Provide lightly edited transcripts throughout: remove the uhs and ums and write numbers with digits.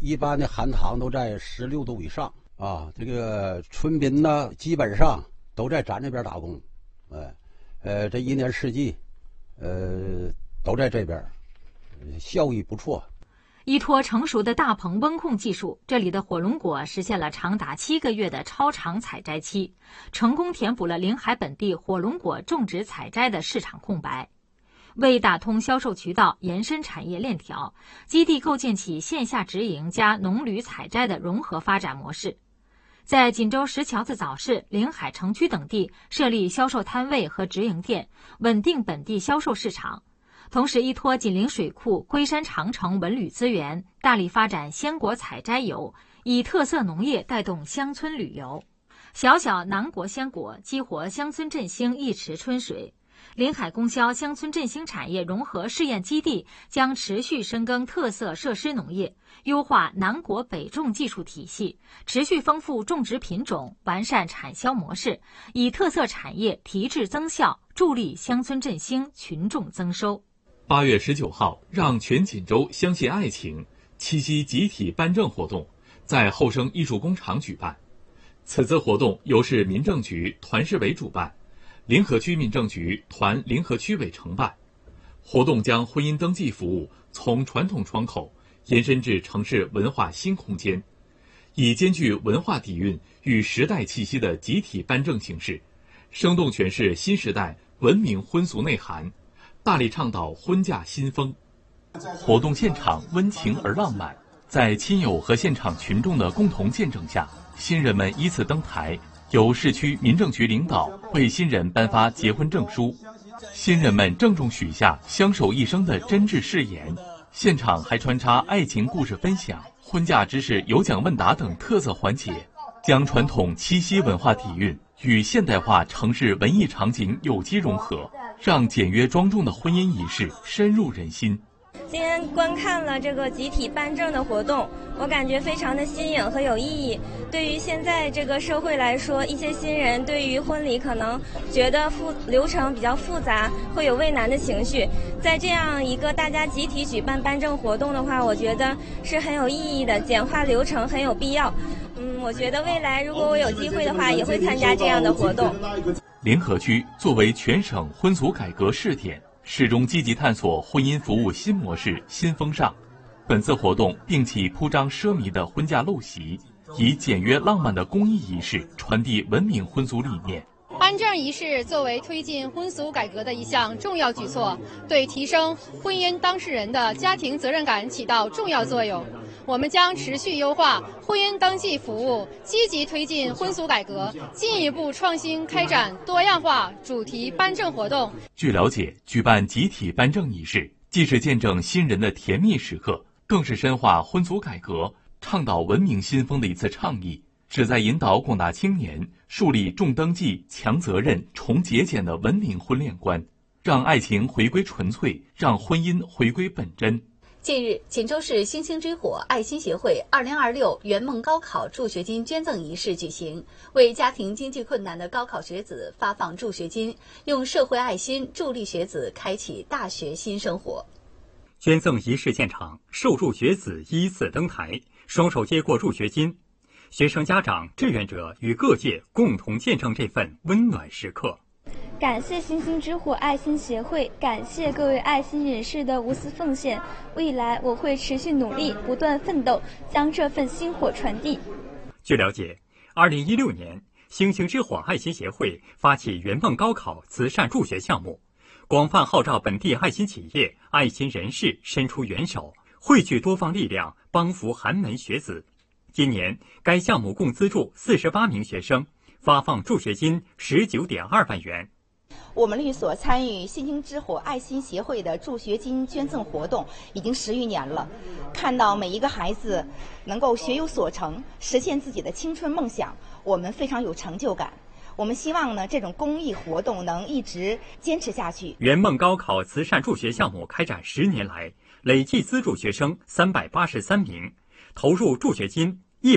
一般的含糖都在16度以上啊。这个村民呢，基本上都在咱这边打工，这一年四季，都在这边，效益不错。 依托成熟的大棚温控技术，这里的火龙果实现了长达7个月的超长采摘期，成功填补了临海本地火龙果种植采摘的市场空白。为打通销售渠道、延伸产业链条，基地构建起线下直营加农旅采摘的融合发展模式。在锦州石桥子早市、临海城区等地设立销售摊位和直营店，稳定本地销售市场。同时，依托紧邻水库、龟山长城文旅资源，大力发展鲜果采摘游，以特色农业带动乡村旅游。小小南国鲜果激活乡村振兴一池春水。临海供销乡村振兴产业融合试验基地将持续深耕特色设施农业，优化南国北种技术体系，持续丰富种植品种，完善产销模式，以特色产业提质增效，助力乡村振兴、群众增收。 8月19号，让全锦州相信爱情7夕集体颁证活动在后生艺术工厂举办。此次活动由市民政局团市委主办，临河区民政局团临河区委承办。活动将婚姻登记服务从传统窗口延伸至城市文化新空间，以兼具文化底蕴与时代气息的集体颁证形式，生动诠释新时代文明婚俗内涵，大力倡导婚嫁新风。活动现场温情而浪漫，在亲友和现场群众的共同见证下，新人们依次登台，由市区民政局领导为新人颁发结婚证书，新人们郑重许下相守一生的真挚誓言。现场还穿插爱情故事分享、婚嫁知识有奖问答等特色环节，将传统七夕文化底蕴与现代化城市文艺场景有机融合，让简约庄重的婚姻仪式深入人心。 今天观看了这个集体颁证的活动，我感觉非常的新颖和有意义。对于现在这个社会来说，一些新人对于婚礼可能觉得流程比较复杂，会有畏难的情绪。在这样一个大家集体举办颁证活动的话，我觉得是很有意义的，简化流程很有必要。我觉得未来如果我有机会的话，也会参加这样的活动。 临河区作为全省婚俗改革试点，始终积极探索婚姻服务新模式、新风尚。本次活动并起铺张奢靡的婚嫁陋习，以简约浪漫的公益仪式传递文明婚俗理念。 颁证仪式作为推进婚俗改革的一项重要举措，对提升婚姻当事人的家庭责任感起到重要作用。我们将持续优化婚姻登记服务，积极推进婚俗改革，进一步创新开展多样化主题颁证活动。 据了解，举办集体颁证仪式，既是见证新人的甜蜜时刻，更是深化婚俗改革、倡导文明新风的一次倡议，旨在引导广大青年树立重登记、强责任、重节俭的文明婚恋观，让爱情回归纯粹，让婚姻回归本真。 近日，锦州市星星之火爱心协会2026圆梦高考助学金捐赠仪式举行，为家庭经济困难的高考学子发放助学金，用社会爱心助力学子开启大学新生活。 捐赠仪式现场，受助学子依次登台，双手接过助学金，学生家长、志愿者与各界共同见证这份温暖时刻。 感谢星星之火爱心协会，感谢各位爱心人士的无私奉献。未来我会持续努力，不断奋斗，将这份薪火传递。 据了解，2016年，星星之火爱心协会发起圆梦高考慈善助学项目，广泛号召本地爱心企业、爱心人士伸出援手，汇聚多方力量，帮扶寒门学子。今年，该项目共资助48名学生，发放助学金19.2万元。 我们律所参与星星之火爱心协会的助学金捐赠活动已经10余年了，看到每一个孩子能够学有所成，实现自己的青春梦想，我们非常有成就感。我们希望呢，这种公益活动能一直坚持下去。 圆梦高考慈善助学项目开展10年来，累计资助学生383名，投入助学金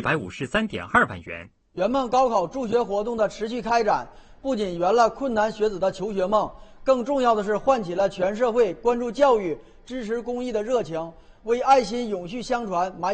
153.2万元。 圆梦高考助学活动的持续开展，不仅圆了困难学子的求学梦，更重要的是唤起了全社会关注教育、支持公益的热情，为爱心永续相传埋